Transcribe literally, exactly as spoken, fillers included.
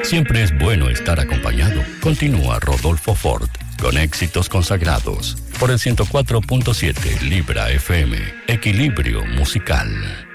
Siempre es bueno estar acompañado. Continúa Rodolfo Ford con éxitos consagrados por el ciento cuatro punto siete Libra F M. Equilibrio musical.